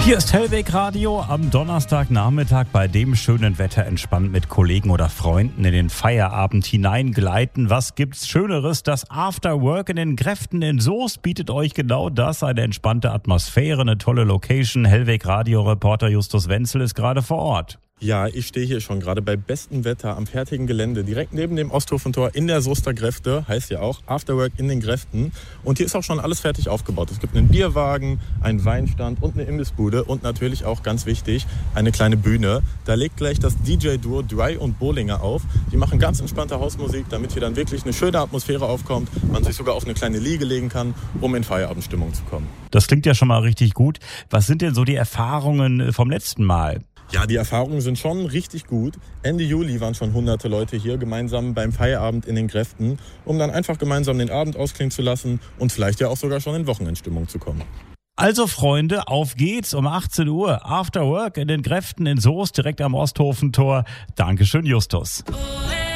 Hier ist Hellweg Radio am Donnerstagnachmittag bei dem schönen Wetter entspannt mit Kollegen oder Freunden in den Feierabend hineingleiten. Was gibt's Schöneres? Das Afterwork in den Gräften in Soest bietet euch genau das. Eine entspannte Atmosphäre, eine tolle Location. Hellweg Radio Reporter Justus Wenzel ist gerade vor Ort. Ja, ich stehe hier schon gerade bei bestem Wetter am fertigen Gelände, direkt neben dem Osthofentor in der Soester Gräfte, heißt ja auch Afterwork in den Gräften. Und hier ist auch schon alles fertig aufgebaut. Es gibt einen Bierwagen, einen Weinstand und eine Imbissbude und natürlich auch ganz wichtig, eine kleine Bühne. Da legt gleich das DJ-Duo Dry und Bollinger auf. Die machen ganz entspannte Hausmusik, damit hier dann wirklich eine schöne Atmosphäre aufkommt, man sich sogar auf eine kleine Liege legen kann, um in Feierabendstimmung zu kommen. Das klingt ja schon mal richtig gut. Was sind denn so die Erfahrungen vom letzten Mal? Ja, die Erfahrungen sind schon richtig gut. Ende Juli waren schon hunderte Leute hier gemeinsam beim Feierabend in den Gräften, um dann einfach gemeinsam den Abend ausklingen zu lassen und vielleicht ja auch sogar schon in Wochenendstimmung zu kommen. Also Freunde, auf geht's um 18 Uhr. Afterwork in den Gräften in Soest, direkt am Osthofentor. Dankeschön, Justus.